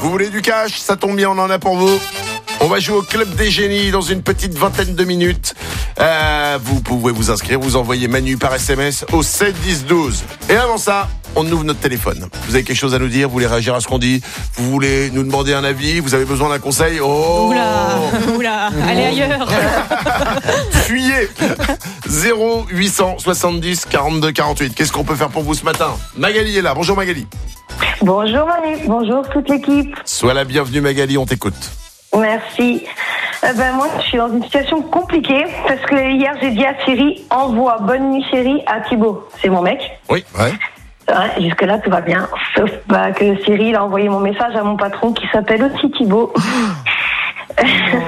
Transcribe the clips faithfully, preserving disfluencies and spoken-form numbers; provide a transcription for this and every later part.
Vous voulez du cash? Ça tombe bien, on en a pour vous. On va jouer au Club des Génies dans une petite vingtaine de minutes. Euh, vous pouvez vous inscrire, vous envoyez Manu par S M S au sept dix douze. Et avant ça, on ouvre notre téléphone. Vous avez quelque chose à nous dire? Vous voulez réagir à ce qu'on dit? Vous voulez nous demander un avis? Vous avez besoin d'un conseil? Oh Oula, oula, allez ailleurs. Fuyez. Zéro huit cent soixante-dix quarante-deux quarante-huit. Qu'est-ce qu'on peut faire pour vous ce matin? Magali est là. Bonjour Magali. Bonjour Manu, bonjour toute l'équipe. Sois la bienvenue Magali, on t'écoute. Merci. Euh, ben moi, je suis dans une situation compliquée parce que hier j'ai dit à Chérie, envoie bonne nuit chérie à Thibaut. C'est mon mec. Oui. Ouais. Ouais, jusque là tout va bien. Sauf bah, que Cyril a envoyé mon message à mon patron qui s'appelle aussi Thibaut. Oh.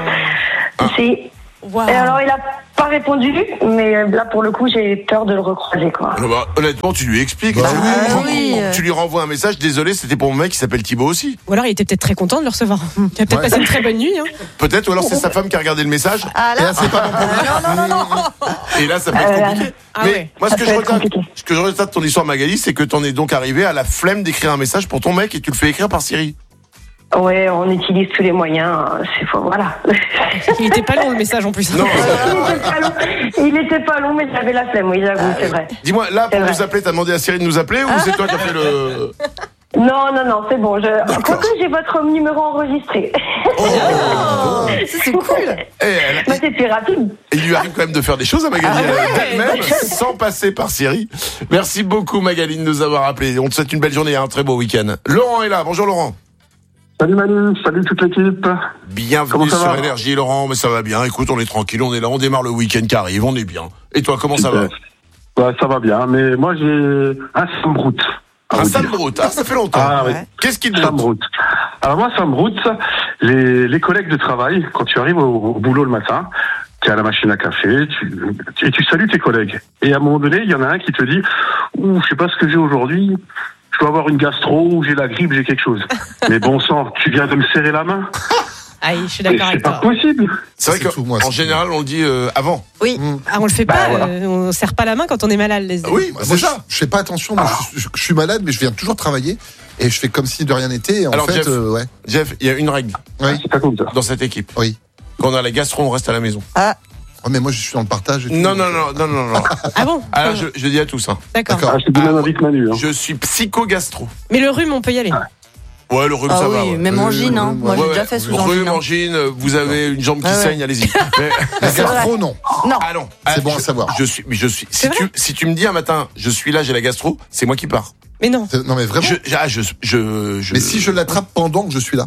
C'est. Wow. Et alors il a pas répondu, mais là pour le coup j'ai peur de le recroiser quoi. Bah, honnêtement tu lui expliques, bah, tu, oui, lui, oui. tu lui renvoies un message, désolé c'était pour mon mec qui s'appelle Thibaut aussi. Ou alors il était peut-être très content de le recevoir. Il a peut-être ouais. passé une très bonne nuit. Hein. Peut-être, ou alors c'est sa femme qui a regardé le message. Ah là, et là c'est pas mon problème. Non, non, non, non. Et là ça peut être compliqué. Euh, ah, mais ouais. moi ce que, je regrette, compliqué. ce que je regrette de ton histoire Magali, c'est que t'en es donc arrivé à la flemme d'écrire un message pour ton mec et tu le fais écrire par Siri. Ouais, on utilise tous les moyens, c'est faux, voilà. Il était pas long le message en plus. Non, il, était pas long. il était pas long, mais j'avais la flemme, oui, j'avoue, c'est vrai. Dis-moi, là, pour c'est nous vrai. appeler, t'as demandé à Siri de nous appeler ou c'est toi qui as fait le... Non, non, non, c'est bon. Je... Quoique j'ai votre numéro enregistré. Oh, Oh, ça, c'est cool. Et elle- Bah, c'est plus rapide. Et il lui arrive quand même de faire des choses à Magali Ah ouais. d'elle-même sans passer par Siri. Merci beaucoup Magali de nous avoir appelés. On te souhaite une belle journée et un très beau week-end. Laurent est là. Bonjour Laurent. Salut Manu, salut toute l'équipe. Bienvenue Comment ça sur va Énergie Laurent, mais ça va bien. Écoute, on est tranquille, on est là, on démarre le week-end qui arrive, on est bien. Et toi, comment ça va? Bah, ça va bien, mais moi j'ai un Sam-Brout. Un Sam-Brout, ah ça fait longtemps. Ah oui. Qu'est-ce qui te broute? Sam-Brout. Alors moi Sam-Brout, les, les collègues de travail, quand tu arrives au, au boulot le matin, tu es à la machine à café, tu, et tu salues tes collègues. Et à un moment donné, il y en a un qui te dit « Ouh, je sais pas ce que j'ai aujourd'hui, je dois avoir une gastro, ou j'ai la grippe, j'ai quelque chose. » Mais bon sang, tu viens de me serrer la main? Aïe, je suis Et d'accord c'est avec pas toi. possible. C'est vrai C'est tout, moi, qu'en c'est- général, on le dit euh, avant. Oui. Ah, on le fait Bah, pas, voilà. euh, on serre pas la main quand on est malade. Les... Ah oui, Moi, c'est je, ça. je fais pas attention, moi, je, je- je suis malade, mais je viens toujours travailler et je fais comme si de rien n'était. Et en Alors, fait, Jeff, euh, ouais. Jeff, il y a une règle Oui. C'est pas comme ça. dans cette équipe. Oui. Quand on a la gastro, on reste à la maison. Oh, mais moi, je suis dans le partage. Et tout, Non, non, donc, non, non, non, non. Ah bon? Alors, je, je dis à tous, hein. D'accord. D'accord. Ah, je te dis Ah, même avis que Manu. Hein. Je suis psycho-gastro. Mais le rhume, on peut y aller. Ouais, le rhume, Ah ça oui, va. Ouais. même Oui, angine, oui, hein. oui, Moi, oui. j'ai Ouais, déjà ouais. fait sous Rhume, angine. hein. angine, vous avez une jambe qui Ah ouais. saigne, allez-y. Mais- La gastro, non. Non. Ah non. C'est Ah, bon à je- savoir. Je suis, je suis. Si C'est tu, si tu me dis un matin, je suis là, j'ai la gastro, c'est moi qui pars. Mais non. C'est- Non, mais vraiment. Je, ah, je, je, je- Mais si je l'attrape pendant que je suis là.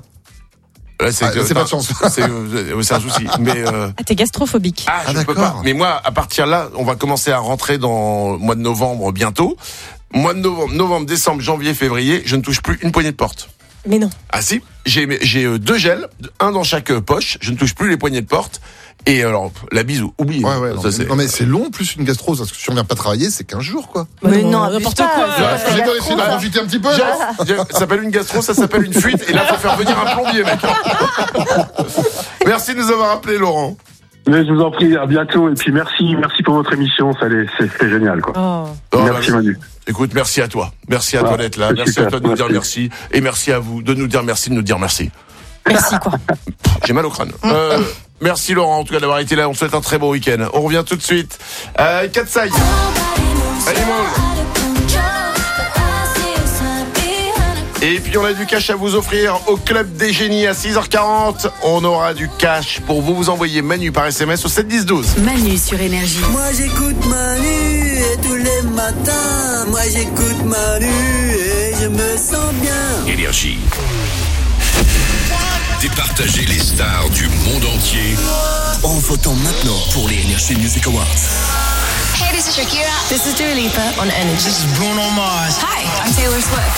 Là, c'est, Ah, c'est pas de chance. C'est, euh, c'est un souci. Mais euh, Ah, t'es gastrophobique. ah, Ah, je peux d'accord. pas. Mais moi, à partir de là, on va commencer à rentrer dans le mois de novembre bientôt. Mois de novembre, novembre, décembre, janvier, février, je ne touche plus une poignée de porte. Mais non. Ah si, j'ai j'ai euh, deux gels, un dans chaque euh, poche. Je ne touche plus les poignées de porte. Et alors, la bise, oublie. Ouais, ouais. Non, Ça, mais, c'est- non, mais c'est long, plus une gastro, parce que si on vient pas travailler, c'est quinze jours, quoi. Mais Bah, non, n'importe abuse quoi. pas, Ouais, euh, Je la rigole, essayer gastro, de ça. profiter un petit peu. Jeff, Jeff, ça s'appelle une gastro, ça s'appelle une fuite. Et là, faut faire venir un plombier, mec. Merci de nous avoir appelé, Laurent. Mais je vous en prie, à bientôt. Et puis merci, merci pour votre émission. Ça, allait- c'est c'est génial, quoi. Oh. Oh, Merci bah, Manu. Écoute, merci à toi. Merci à Ouais, toi d'être là. c'est Merci super. à toi de nous dire Merci. merci. Et merci à vous de nous dire merci, de nous dire merci. Merci, quoi. J'ai mal au crâne. Euh, merci Laurent, en tout cas, d'avoir été là. On te souhaite un très bon week-end. On revient tout de suite. Euh, Katsai. Animal. Et puis on a du cash à vous offrir au Club des Génies à six heures quarante. On aura du cash pour vous. Vous envoyer Manu par S M S au sept dix douze. Manu sur Énergie. Moi j'écoute Manu et tous les matins. Moi j'écoute Manu et je me sens bien. Énergie. Départager les stars du monde entier En votant maintenant pour les Energy Music Awards. Hey, this is Shakira. This is Dua Lipa on Energy. This is Bruno Mars. Hi, I'm Taylor Swift.